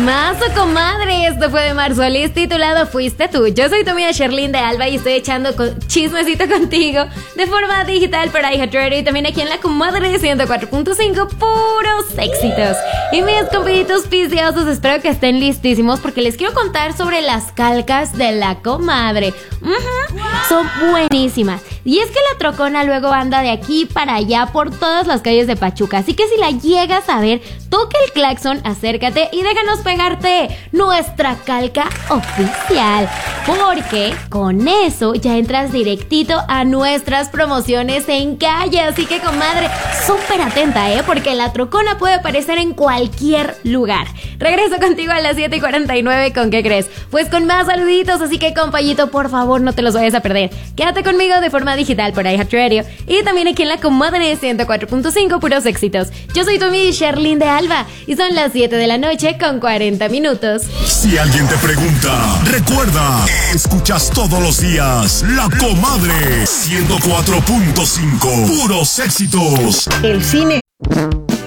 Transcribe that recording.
Temazo, comadre. Esto fue de Mar Solís, titulado Fuiste Tú. Yo soy tu amiga Sherlyn de Alba y estoy echando chismecito contigo de forma digital para iHeartRadio y también aquí en la comadre 104.5, puros éxitos. Y mis compiditos viciosos, espero que estén listísimos porque les quiero contar sobre las calcas de la comadre. Son buenísimas. Y es que la trocona luego anda de aquí para allá por todas las calles de Pachuca, así que si la llegas a ver, toca el claxon, acércate y déjanos pegarte nuestra calca oficial, porque con eso ya entras directito a nuestras promociones en calle. Así que comadre, súper atenta, porque la trocona puede aparecer en cualquier lugar. Regreso contigo a las 7:49. ¿Con qué crees? Pues con más saluditos, así que compañito, por favor no te los vayas a perder. Quédate conmigo de forma digital por iHeartRadio y también aquí en la comadre 104.5, puros éxitos. Yo soy tu amiga Sherlyn de Alba y son las 7 de la noche con 40 minutos. Si alguien te pregunta, recuerda, escuchas todos los días La Comadre 104.5, puros éxitos. El cine